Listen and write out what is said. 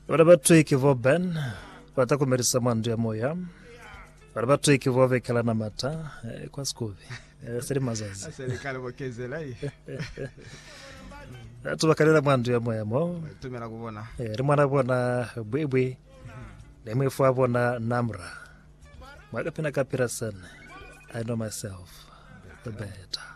Warabatwiki vo Ben watakumerisa mwandu ya moya warabatwiki vo vekala na mata kwa skuvi siri mazazi serikali bokezela hii tubakalira mwandu ya moya mo tumera kubona rimwana bona bwebwe nemwefu abona namra mwakapina kapira sana. I know myself the better.